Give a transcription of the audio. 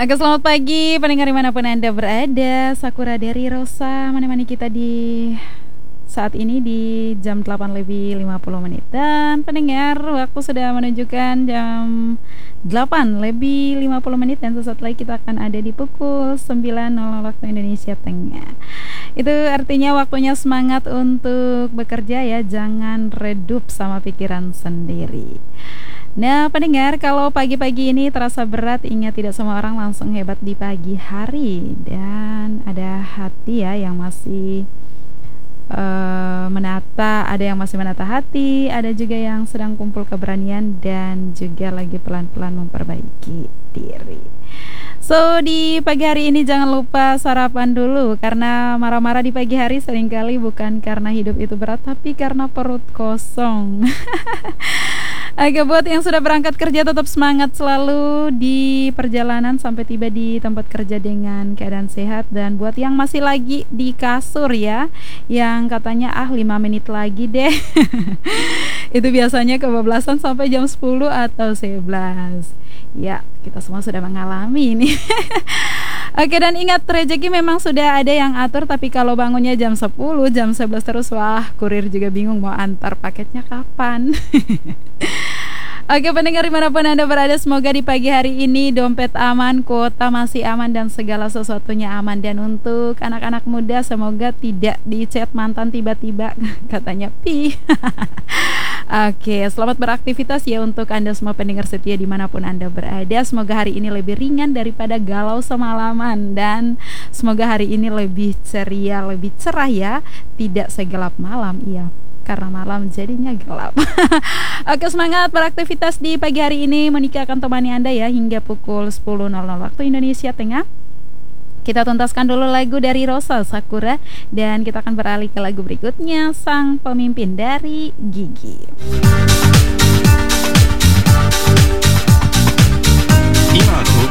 Oke, selamat pagi pendengar dimanapun Anda berada. Sakura dari Rosa menemani kita di saat ini di jam 8 lebih 50 menit. Dan pendengar, waktu sudah menunjukkan jam 8 lebih 50 menit. Dan sesaat lagi kita akan ada di pukul 9.00 waktu Indonesia Tengah. Itu artinya waktunya semangat untuk bekerja ya. Jangan redup sama pikiran sendiri. Nah, pendengar, kalau pagi-pagi ini terasa berat, ingat tidak semua orang langsung hebat di pagi hari. Dan ada hati ya yang masih ada yang masih menata hati, ada juga yang sedang kumpul keberanian dan juga lagi pelan-pelan memperbaiki diri. So, di pagi hari ini jangan lupa sarapan dulu, karena marah-marah di pagi hari seringkali bukan karena hidup itu berat, tapi karena perut kosong. Oke, buat yang sudah berangkat kerja tetap semangat selalu di perjalanan sampai tiba di tempat kerja dengan keadaan sehat. Dan buat yang masih lagi di kasur ya, yang katanya 5 menit lagi deh. Itu biasanya kebablasan sampai jam 10 atau 11. Ya, kita semua sudah mengalami ini. Oke, dan ingat, rezeki memang sudah ada yang atur, tapi kalau bangunnya jam 10, jam 11 terus, wah, kurir juga bingung mau antar paketnya kapan. Oke, pendengar dimanapun Anda berada, semoga di pagi hari ini dompet aman, kuota masih aman, dan segala sesuatunya aman. Dan untuk anak-anak muda, semoga tidak di-chat mantan tiba-tiba katanya pi. Oke, selamat beraktivitas ya untuk Anda semua pendengar setia dimanapun Anda berada. Semoga hari ini lebih ringan daripada galau semalaman, dan semoga hari ini lebih ceria, lebih cerah ya. Tidak segelap malam, iya, karena malam jadinya gelap. Oke, semangat beraktivitas di pagi hari ini. Monika akan temani Anda ya hingga pukul 10.00 waktu Indonesia Tengah. Kita tuntaskan dulu lagu dari Rosa Sakura, dan kita akan beralih ke lagu berikutnya, Sang Pemimpin dari Gigi.